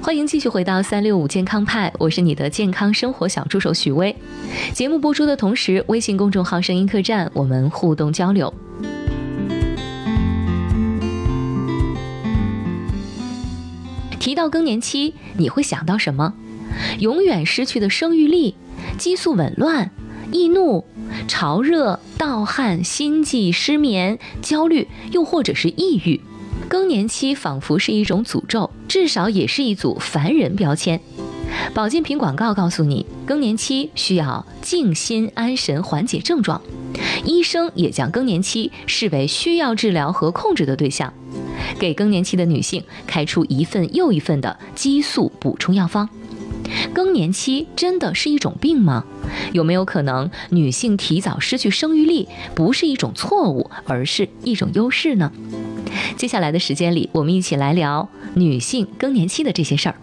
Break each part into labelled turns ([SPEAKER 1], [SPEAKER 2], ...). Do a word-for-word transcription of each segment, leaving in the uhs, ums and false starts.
[SPEAKER 1] 欢迎继续回到三六五健康派，我是你的健康生活小助手许薇。节目播出的同时，微信公众号声音客栈我们互动交流。提到更年期，你会想到什么？永远失去的生育力，激素紊乱，易怒，潮热、盗汗、心悸、失眠、焦虑，又或者是抑郁。更年期仿佛是一种诅咒，至少也是一组烦人标签。保健品广告告诉你，更年期需要静心安神缓解症状，医生也将更年期视为需要治疗和控制的对象，给更年期的女性开出一份又一份的激素补充药方。更年期真的是一种病吗？有没有可能女性提早失去生育力不是一种错误，而是一种优势呢？接下来的时间里，我们一起来聊女性更年期的这些事儿。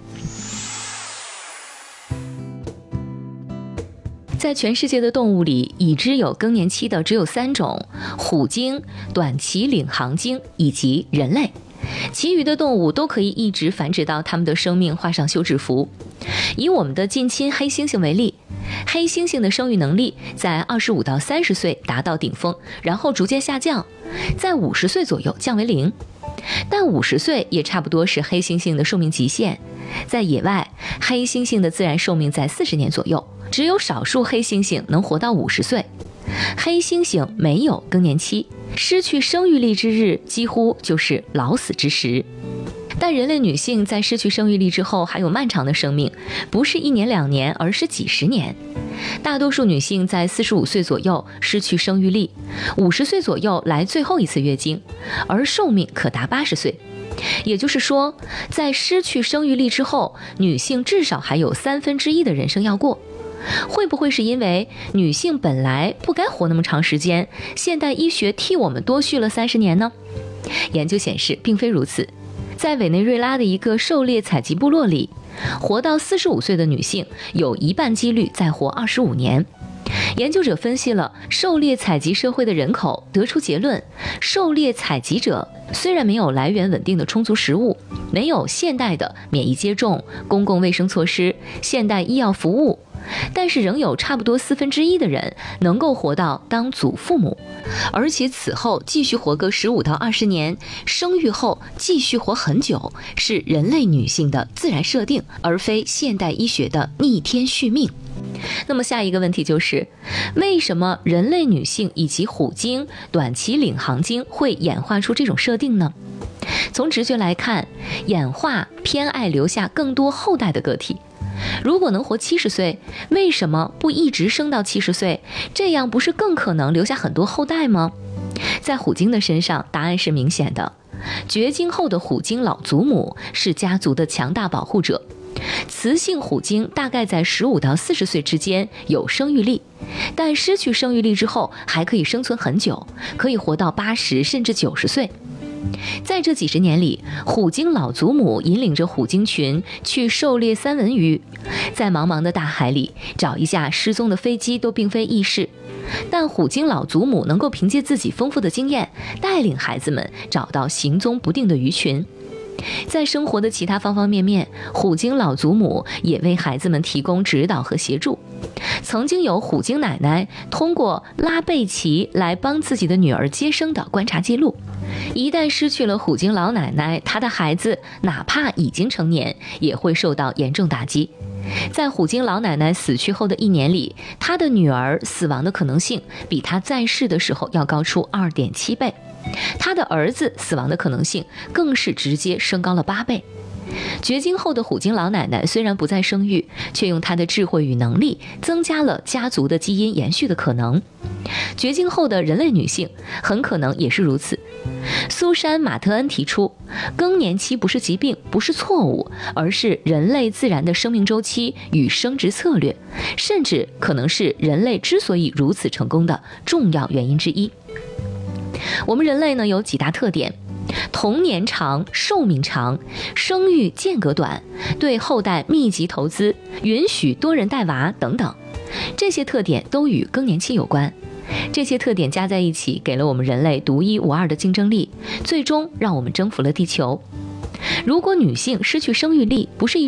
[SPEAKER 1] 在全世界的动物里，已知有更年期的只有三种：虎鲸、短鳍领航鲸以及人类。其余的动物都可以一直繁殖到它们的生命画上休止符。以我们的近亲黑猩猩为例，黑猩猩的生育能力在二十五到三十岁达到顶峰，然后逐渐下降，在五十岁左右降为零。但五十岁也差不多是黑猩猩的寿命极限。在野外，黑猩猩的自然寿命在四十年左右，只有少数黑猩猩能活到五十岁。黑猩猩没有更年期，失去生育力之日几乎就是老死之时。但人类女性在失去生育力之后还有漫长的生命，不是一年两年，而是几十年。大多数女性在四十五岁左右失去生育力，五十岁左右来最后一次月经，而寿命可达八十岁。也就是说，在失去生育力之后，女性至少还有三分之一的人生要过。会不会是因为女性本来不该活那么长时间，现代医学替我们多续了三十年呢？研究显示并非如此。在委内瑞拉的一个狩猎采集部落里，活到四十五岁的女性有一半几率再活二十五年。研究者分析了狩猎采集社会的人口，得出结论：狩猎采集者虽然没有来源稳定的充足食物，没有现代的免疫接种、公共卫生措施、现代医药服务，但是仍有差不多四分之一的人能够活到当祖父母，而且此后继续活个十五到二十年，生育后继续活很久，是人类女性的自然设定，而非现代医学的逆天续命。那么下一个问题就是，为什么人类女性以及虎鲸、短鳍领航鲸会演化出这种设定呢？从直觉来看，演化偏爱留下更多后代的个体。如果能活七十岁，为什么不一直生到七十岁？这样不是更可能留下很多后代吗？在虎鲸的身上，答案是明显的。绝经后的虎鲸老祖母是家族的强大保护者。雌性虎鲸大概在十五到四十岁之间有生育力，但失去生育力之后还可以生存很久，可以活到八十甚至九十岁。在这几十年里，虎鲸老祖母引领着虎鲸群去狩猎三文鱼，在茫茫的大海里找一架失踪的飞机都并非易事，但虎鲸老祖母能够凭借自己丰富的经验，带领孩子们找到行踪不定的鱼群。在生活的其他方方面面，虎鲸老祖母也为孩子们提供指导和协助。曾经有虎鲸奶奶通过拉背鳍来帮自己的女儿接生的观察记录。一旦失去了虎鲸老奶奶，她的孩子哪怕已经成年，也会受到严重打击。在虎鲸老奶奶死去后的一年里，她的女儿死亡的可能性比她在世的时候要高出 二点七倍。他的儿子死亡的可能性更是直接升高了八倍。绝经后的虎鲸老奶奶虽然不再生育，却用她的智慧与能力增加了家族的基因延续的可能。绝经后的人类女性很可能也是如此。苏珊·马特恩提出，更年期不是疾病，不是错误，而是人类自然的生命周期与生殖策略，甚至可能是人类之所以如此成功的重要原因之一。我们人类呢有几大特点：童年长、寿命长、生育间隔短、对后代密集投资、允许多人带娃等等，这些特点都与更年期有关。这些特点加在一起，给了我们人类独一无二的竞争力，最终让我们征服了地球。如果女性失去生育力不是一